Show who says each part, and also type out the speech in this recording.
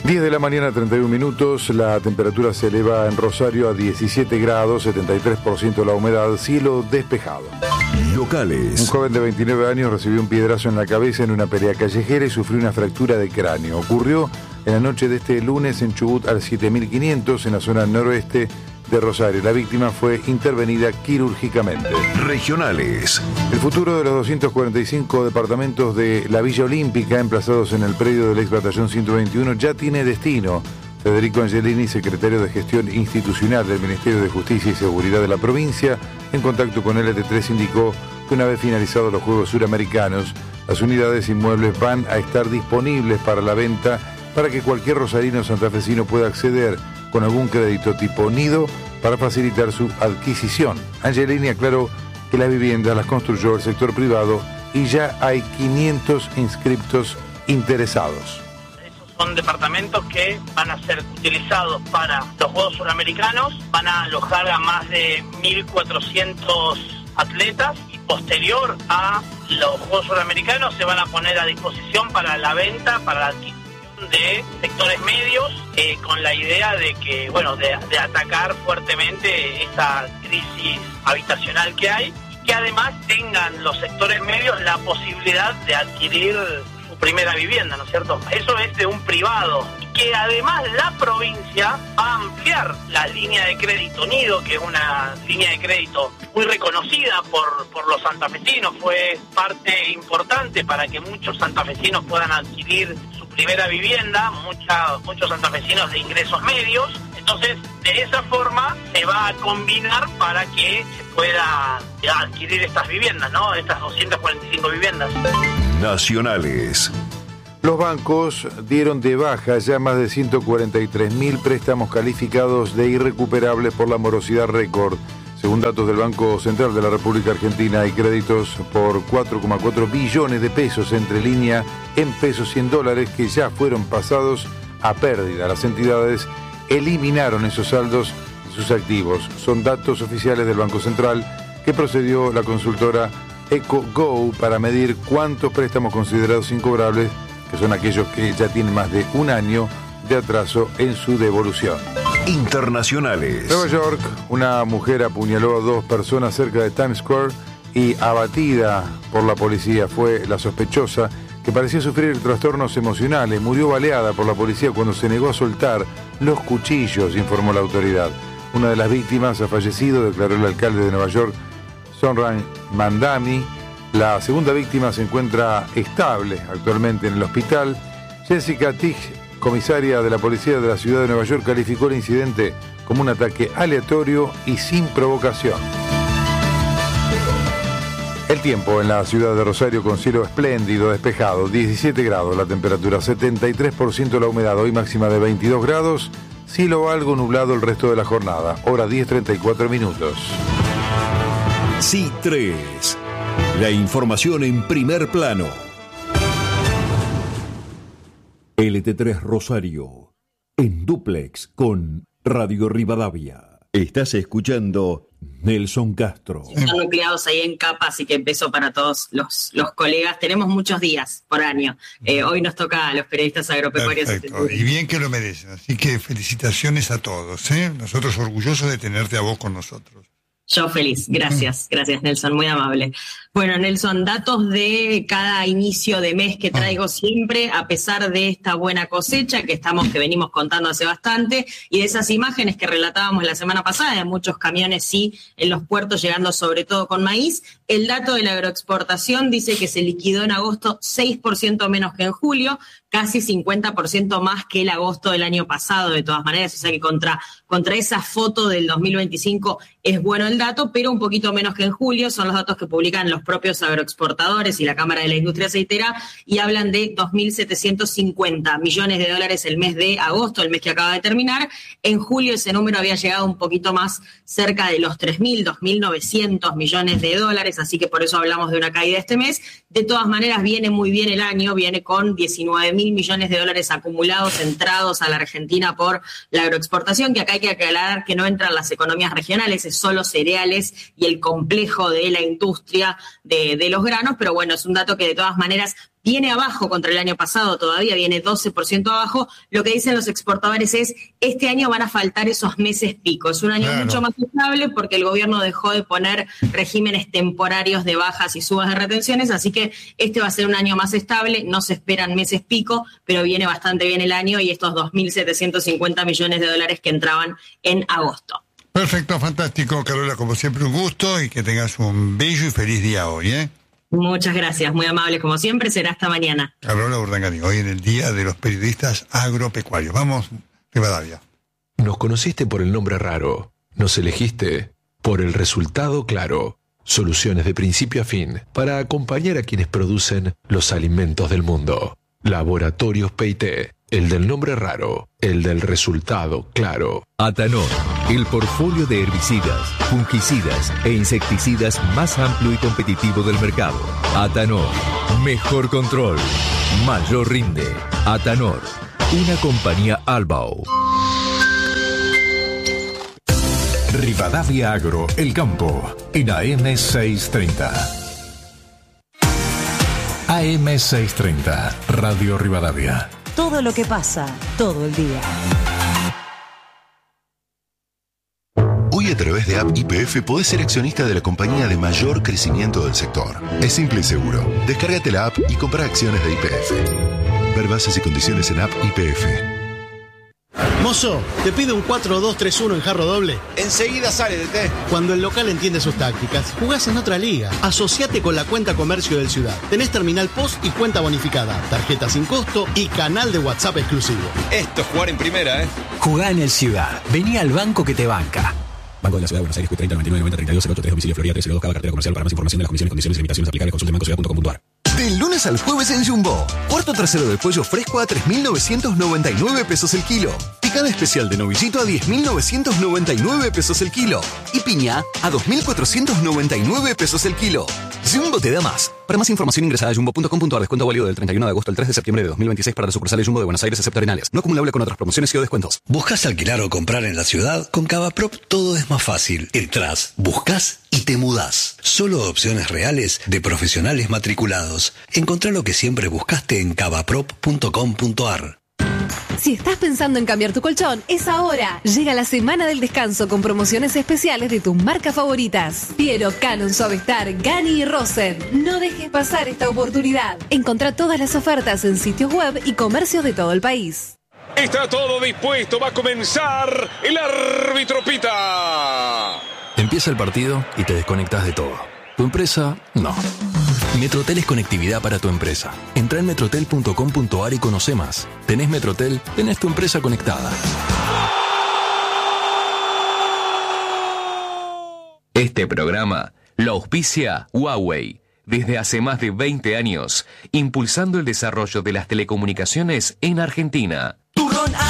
Speaker 1: 10 de la mañana, 31 minutos, la temperatura se eleva en Rosario a 17 grados, 73% la humedad, cielo despejado.
Speaker 2: Locales.
Speaker 1: Un joven de 29 años recibió un piedrazo en la cabeza en una pelea callejera y sufrió una fractura de cráneo. Ocurrió en la noche de este lunes en Chubut al 7500, en la zona noroeste de Rosario. La víctima fue intervenida quirúrgicamente.
Speaker 2: Regionales.
Speaker 1: El futuro de los 245 departamentos de la Villa Olímpica, emplazados en el predio del ex batallón 121, ya tiene destino. Federico Angelini, secretario de Gestión Institucional del Ministerio de Justicia y Seguridad de la provincia, en contacto con LT3, indicó que una vez finalizados los Juegos Suramericanos, las unidades inmuebles van a estar disponibles para la venta para que cualquier rosarino santafesino pueda acceder con algún crédito tipo nido para facilitar su adquisición. Angelini aclaró que las viviendas las construyó el sector privado y ya hay 500 inscriptos interesados.
Speaker 3: Esos son departamentos que van a ser utilizados para los Juegos Suramericanos, van a alojar a más de 1.400 atletas y posterior a los Juegos Suramericanos se van a poner a disposición para la venta, para la adquisición de sectores medios, con la idea de que, de atacar fuertemente esta crisis habitacional que hay y que además tengan los sectores medios la posibilidad de adquirir su primera vivienda, ¿no es cierto? Eso es de un privado. Y que además la provincia va a ampliar la línea de crédito Nido, que es una línea de crédito muy reconocida por los santafesinos, fue parte importante para que muchos santafesinos puedan adquirir su primera vivienda, muchos santafesinos de ingresos medios. Entonces, de esa forma se va a combinar para que se pueda adquirir estas viviendas, ¿no? Estas 245 viviendas.
Speaker 2: Nacionales.
Speaker 1: Los bancos dieron de baja ya más de 143.000 préstamos calificados de irrecuperables por la morosidad récord. Según datos del Banco Central de la República Argentina, hay créditos por 4,4 billones de pesos entre línea en pesos y en dólares que ya fueron pasados a pérdida. Las entidades eliminaron esos saldos de sus activos. Son datos oficiales del Banco Central que procedió la consultora EcoGo para medir cuántos préstamos considerados incobrables, que son aquellos que ya tienen más de un año de atraso en su devolución.
Speaker 2: Internacionales.
Speaker 1: Nueva York, una mujer apuñaló a 2 personas cerca de Times Square y abatida por la policía. Fue la sospechosa, que parecía sufrir trastornos emocionales. Murió baleada por la policía cuando se negó a soltar los cuchillos, informó la autoridad. Una de las víctimas ha fallecido, declaró el alcalde de Nueva York, Zohran Mamdani. La segunda víctima se encuentra estable actualmente en el hospital. Jessica Tig, comisaria de la policía de la ciudad de Nueva York, calificó el incidente como un ataque aleatorio y sin provocación. El tiempo en la ciudad de Rosario con cielo espléndido, despejado, 17 grados la temperatura, 73% la humedad, hoy máxima de 22 grados, cielo algo nublado el resto de la jornada, hora 10:34 minutos.
Speaker 2: C3, la información en primer plano. LT3 Rosario, en dúplex con Radio Rivadavia. Estás escuchando Nelson Castro.
Speaker 4: Están nucleados ahí en capa, así que beso para todos los colegas. Tenemos muchos días por año. Hoy nos toca a los periodistas agropecuarios.
Speaker 5: Perfecto. Y bien que lo merecen. Así que felicitaciones a todos. Nosotros orgullosos de tenerte a vos con nosotros.
Speaker 4: Yo feliz, gracias Nelson, muy amable. Bueno, Nelson, datos de cada inicio de mes que traigo siempre, a pesar de esta buena cosecha que venimos contando hace bastante, y de esas imágenes que relatábamos la semana pasada, de muchos camiones en los puertos llegando sobre todo con maíz. El dato de la agroexportación dice que se liquidó en agosto 6% menos que en julio, casi 50% más que el agosto del año pasado, de todas maneras, o sea que contra esa foto del 2025 es bueno el dato, pero un poquito menos que en julio. Son los datos que publican los propios agroexportadores y la Cámara de la Industria Aceitera, y hablan de 2.750 millones de dólares el mes de agosto, el mes que acaba de terminar. En julio ese número había llegado un poquito más cerca de los 2.900 millones de dólares, así que por eso hablamos de una caída este mes. De todas maneras, viene muy bien el año, viene con 19.000 millones de dólares acumulados, entrados a la Argentina por la agroexportación, que acá hay que aclarar que no entran las economías regionales, es solo cereales y el complejo de la industria de los granos, pero bueno, es un dato que de todas maneras viene abajo contra el año pasado, todavía viene 12% abajo. Lo que dicen los exportadores es, este año van a faltar esos meses pico. Es un año mucho más estable porque el gobierno dejó de poner regímenes temporarios de bajas y subas de retenciones, así que este va a ser un año más estable, no se esperan meses pico, pero viene bastante bien el año y estos 2.750 millones de dólares que entraban en agosto.
Speaker 5: Perfecto, fantástico, Carola, como siempre un gusto y que tengas un bello y feliz día hoy, ¿eh?
Speaker 4: Muchas gracias, muy amable como siempre, será hasta mañana.
Speaker 5: Carola Urdangarín, hoy en el Día de los Periodistas Agropecuarios. Vamos, Rivadavia.
Speaker 2: Nos conociste por el nombre raro, nos elegiste por el resultado claro. Soluciones de principio a fin para acompañar a quienes producen los alimentos del mundo. Laboratorios P&T, el del nombre raro, el del resultado claro.
Speaker 6: Atanor, el portfolio de herbicidas, fungicidas e insecticidas más amplio y competitivo del mercado. Atanor, mejor control, mayor rinde. Atanor, una compañía Albao.
Speaker 2: Rivadavia Agro, el campo, en AM630. AM630, Radio Rivadavia.
Speaker 7: Todo lo que pasa, todo el día.
Speaker 8: Hoy a través de App YPF podés ser accionista de la compañía de mayor crecimiento del sector. Es simple y seguro. Descárgate la app y compra acciones de YPF. Ver bases y condiciones en App YPF.
Speaker 9: Mozo, te pido un 4-2-3-1 en jarro doble.
Speaker 10: Enseguida sale, DT.
Speaker 9: Cuando el local entiende sus tácticas, jugás en otra liga. Asociate con la cuenta comercio del Ciudad. Tenés terminal POS y cuenta bonificada, tarjeta sin costo y canal de WhatsApp exclusivo.
Speaker 10: Esto es jugar en primera, ¿eh?
Speaker 11: Jugá en el Ciudad. Vení al banco que te banca.
Speaker 12: Banco de la Ciudad de Buenos Aires, 30 99 90 32 08 3, domicilio Florida 302, cada cartera comercial. Para más información de las comisiones, condiciones y limitaciones aplicables, consulte bancociudad.com.ar.
Speaker 13: Del lunes al jueves en Jumbo. Cuarto trasero de pollo fresco a 3.999 pesos el kilo. Picada especial de novillito a 10.999 pesos el kilo. Y piña a 2.499 pesos el kilo. Jumbo te da más. Para más información ingresa a jumbo.com.ar. Descuento válido del 31 de agosto al 3 de septiembre de 2026 para las sucursales Jumbo de Buenos Aires excepto Arenales. No acumulable con otras promociones y o descuentos.
Speaker 14: ¿Buscas alquilar o comprar en la ciudad? Con Cavaprop todo es más fácil. Entrás, buscas y te mudás. Solo opciones reales de profesionales matriculados. Encontrá lo que siempre buscaste en cavaprop.com.ar.
Speaker 15: Si estás pensando en cambiar tu colchón, es ahora. Llega la semana del descanso con promociones especiales de tus marcas favoritas. Piero, Canon, Suavestar, Gani y Rosen. No dejes pasar esta oportunidad. Encontrá todas las ofertas en sitios web y comercios de todo el país.
Speaker 16: Está todo dispuesto, va a comenzar. El árbitro pita.
Speaker 17: Empieza el partido y te desconectas de todo. ¿Tu empresa? No. Metrotel es conectividad para tu empresa. Entrá en metrotel.com.ar y conoce más. ¿Tenés Metrotel? Tenés tu empresa conectada.
Speaker 6: Este programa lo auspicia Huawei. Desde hace más de 20 años, impulsando el desarrollo de las telecomunicaciones en Argentina.